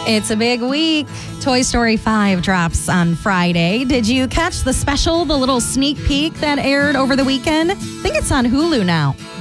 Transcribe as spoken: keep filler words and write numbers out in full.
It's a big week. Toy Story five drops on Friday. Did you catch the special, the little sneak peek that aired over the weekend? I think it's on Hulu now.